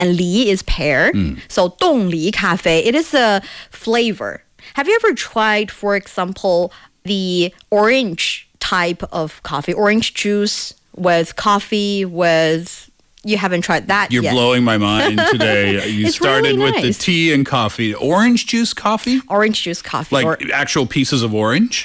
and li is pear. So 冻梨咖啡, it is a flavor. Have you ever tried, for example, the orange type of coffee, orange juice with coffee with... You haven't tried that You're yet. Blowing my mind today. You It's started really with the nice. tea and coffee. Orange juice coffee? Orange juice coffee. Like actual pieces of orange?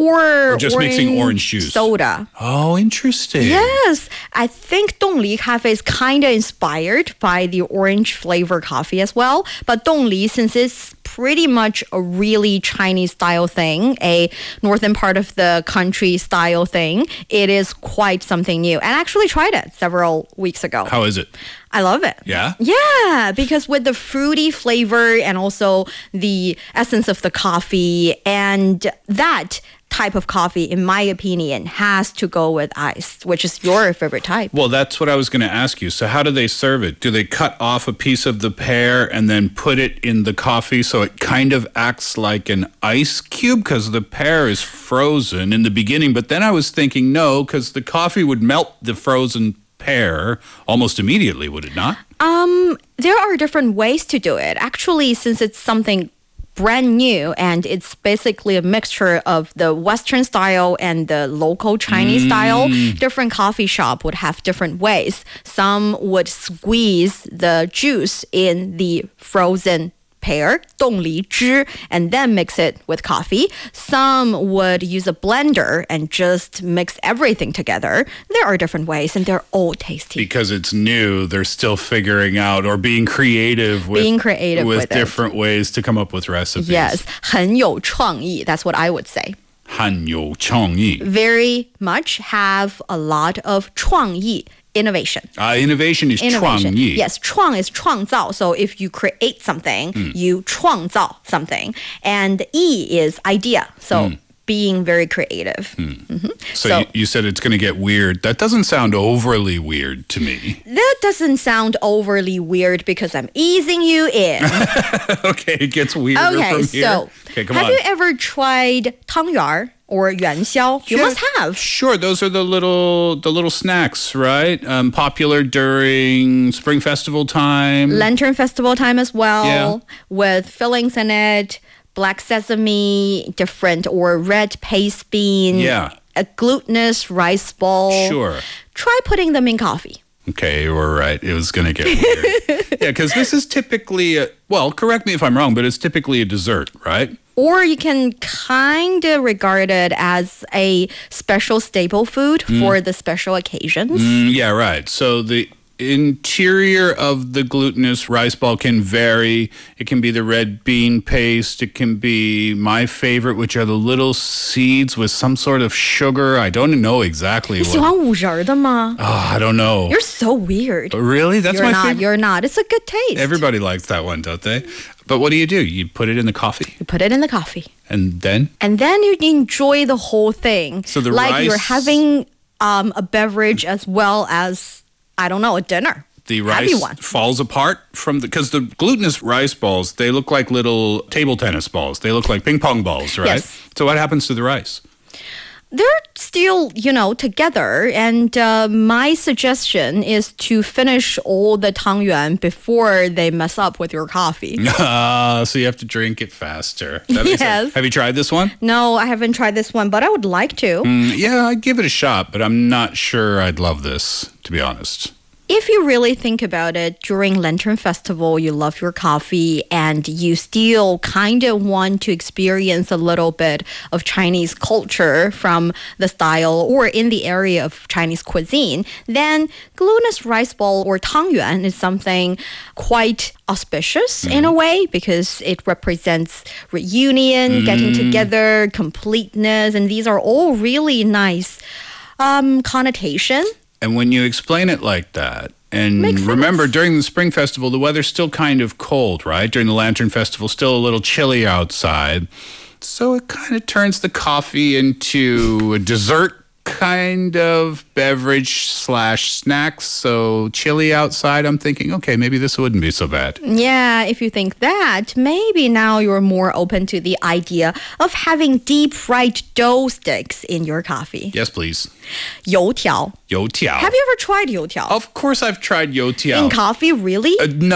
or just mixing orange juice? Soda. Oh, interesting. Yes, I think 冻梨 cafe is kind of inspired by the orange flavor coffee as well. But 冻梨, since it's pretty much a really Chinese style thing, a northern part of the country style thing, it is quite something new. And I actually tried it several weeks ago. How is it? I love it. Yeah? Yeah, because with the fruity flavor and also the essence of the coffee, and that type of coffee, in my opinion, has to go with ice, which is your favorite type. Well, that's what I was going to ask you. So how do they serve it? Do they cut off a piece of the pear and then put it in the coffee so it kind of acts like an ice cube? Because the pear is frozen in the beginning, but then I was thinking no, because the coffee would melt the frozen pear almost immediately, would it not? There are different ways to do it. Actually, since it's something brand new and it's basically a mixture of the Western style and the local Chinese style, different coffee shop would have different ways. Some would squeeze the juice in the frozen pear, 冻梨汁, and then mix it with coffee. Some would use a blender and just mix everything together. There are different ways and they're all tasty. Because it's new, they're still figuring out or being creative with with different ways to come up with recipes. Yes, 很有创意. That's what I would say. 很有创意. Very much have a lot of 创意. Innovation. Innovation is 创意. Yes, 创 is 创造. So if you create something, you 创造 something. And 意 is idea. So being very creative. So you said it's going to get weird. That doesn't sound overly weird to me. That doesn't sound overly weird because I'm easing you in. Okay, it gets weirder from here. So come have on. you ever tried 汤圆儿 or 元宵? You must have. Sure, those are the little snacks, right? Popular during Spring Festival time. Lantern Festival time as well, Yeah. with fillings in it, black sesame, different or red paste bean, Yeah. a glutinous rice ball. Sure. Try putting them in coffee. Okay, you were right. It was going to get weird. Yeah, because this is typically, well, correct me if I'm wrong, but it's typically a dessert, right? Or you can kind of regard it as a special staple food for the special occasions. Yeah, right. So the interior of the glutinous rice ball can vary. It can be the red bean paste. It can be my favorite, which are the little seeds with some sort of sugar. I don't know exactly 你喜 what. 欢五仁儿的吗? Oh, I don't know. You're so weird. Really? That's You're my not. favorite. You're not. It's a good taste. Everybody likes that one, don't they? But what do? You put it in the coffee, You put it in the coffee. and then And then you enjoy the whole thing. So the like rice- you're having a beverage as well as, I don't know, a dinner. the Heavy rice one. falls apart from because the glutinous rice balls, they look like little table tennis balls. They look like ping pong balls, right? Yes. So what happens to the rice? They're still, together. And my suggestion is to finish all the 汤圆 before they mess up with your coffee. So you have to drink it faster. That makes sense. Yes. Have you tried this one? No, I haven't tried this one, but I would like to. Yeah, I'd give it a shot, but I'm not sure I'd love this, to be honest. If you really think about it, during Lantern Festival, you love your coffee and you still kind of want to experience a little bit of Chinese culture from the style or in the area of Chinese cuisine, then glutinous rice ball or 汤圆 is something quite auspicious in a way because it represents reunion, getting together, completeness, and these are all really nice connotation. And when you explain it like that, and Makes sense. remember, during the Spring Festival, the weather's still kind of cold, right? During the Lantern Festival, still a little chilly outside. So it kind of turns the coffee into a dessert kind of beverage slash snacks. So chilly outside, I'm thinking, okay, maybe this wouldn't be so bad. Yeah, if you think that, maybe now you're more open to the idea of having deep fried dough sticks in your coffee. Yes, please. 油条. Youtiao. Have you ever tried 油条? Of course I've tried youtiao. In coffee, really? No.